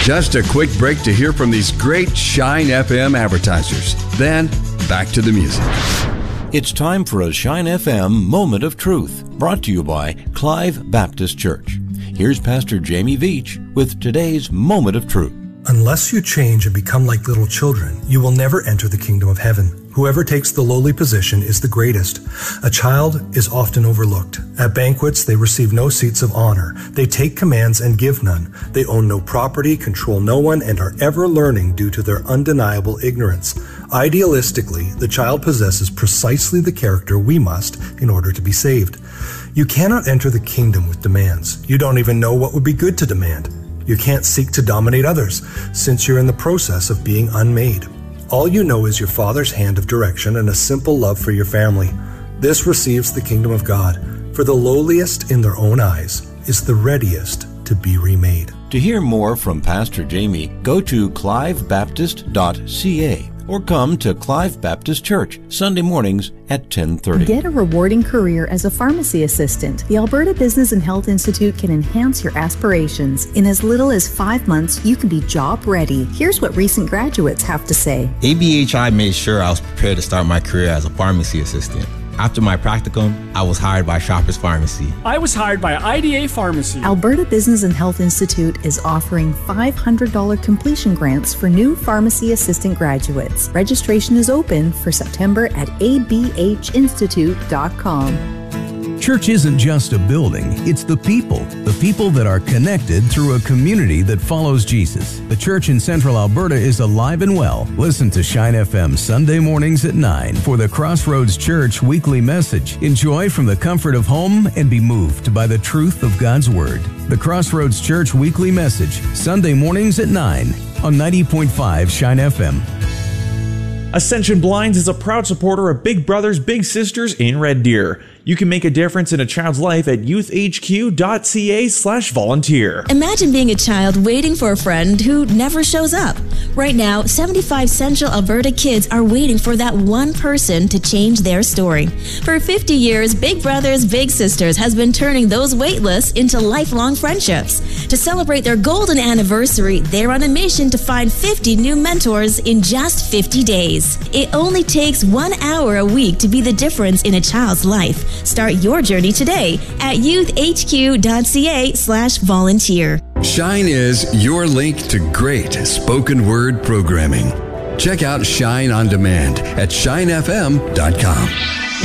Just a quick break to hear from these great Shine FM advertisers. Then, back to the music. It's time for a Shine FM Moment of Truth, brought to you by Clive Baptist Church. Here's Pastor Jamie Veach with today's Moment of Truth. Unless you change and become like little children, you will never enter the kingdom of heaven. Whoever takes the lowly position is the greatest. A child is often overlooked. At banquets, they receive no seats of honor. They take commands and give none. They own no property, control no one, and are ever learning due to their undeniable ignorance. Idealistically, the child possesses precisely the character we must in order to be saved. You cannot enter the kingdom with demands. You don't even know what would be good to demand. You can't seek to dominate others, since you're in the process of being unmade. All you know is your Father's hand of direction and a simple love for your family. This receives the kingdom of God, for the lowliest in their own eyes is the readiest to be remade. To hear more from Pastor Jamie, go to clivebaptist.ca or come to Clive Baptist Church Sunday mornings at 10:30. Get a rewarding career as a pharmacy assistant. The Alberta Business and Health Institute can enhance your aspirations. In as little as 5 months, you can be job ready. Here's what recent graduates have to say. ABHI made sure I was prepared to start my career as a pharmacy assistant. After my practicum, I was hired by Shoppers Pharmacy. I was hired by IDA Pharmacy. Alberta Business and Health Institute is offering $500 completion grants for new pharmacy assistant graduates. Registration is open for September at abhinstitute.com. Church isn't just a building, it's the people that are connected through a community that follows Jesus. The church in Central Alberta is alive and well. Listen to Shine FM Sunday mornings at 9 for the Crossroads Church weekly message. Enjoy from the comfort of home and be moved by the truth of God's Word. The Crossroads Church weekly message, Sunday mornings at 9 on 90.5 Shine FM. Ascension Blinds is a proud supporter of Big Brothers Big Sisters in Red Deer. You can make a difference in a child's life at youthhq.ca/volunteer. Imagine being a child waiting for a friend who never shows up. Right now, 75 Central Alberta kids are waiting for that one person to change their story. For 50 years, Big Brothers Big Sisters has been turning those wait lists into lifelong friendships. To celebrate their golden anniversary, they're on a mission to find 50 new mentors in just 50 days. It only takes 1 hour a week to be the difference in a child's life. Start your journey today at youthhq.ca/volunteer. Shine is your link to great spoken word programming. Check out Shine on Demand at shinefm.com.